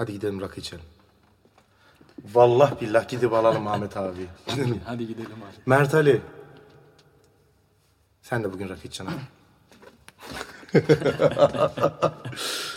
Hadi gidelim rakı içelim. Vallahi billah gidip alalım Ahmet abi. Hadi gidelim abi. Mert Ali. Sen de bugün rakı içeceksin.